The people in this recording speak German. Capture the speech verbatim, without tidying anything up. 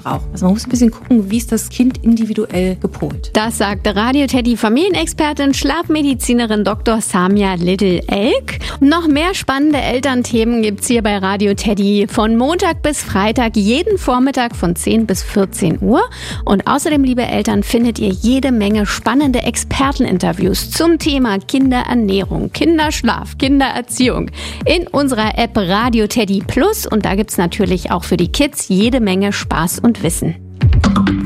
braucht. Also man muss ein bisschen gucken, wie ist das Kind individuell gepolt. Das sagte Radio Teddy Familienexpertin, Schlafmedizinerin Doktor Samia Little-Elk. Noch mehr spannende Elternthemen gibt's hier bei Radio Teddy von Montag bis Freitag, jeden Vormittag von zehn bis vierzehn Uhr. Und außerdem, liebe Eltern, findet ihr jede Menge spannende Experteninterviews zum Thema Kinderernährung, Kinderschlaf, Kindererziehung in unserer App Radio Teddy Plus. Und da gibt's natürlich auch für die Kids jede Menge Spaß und Wissen.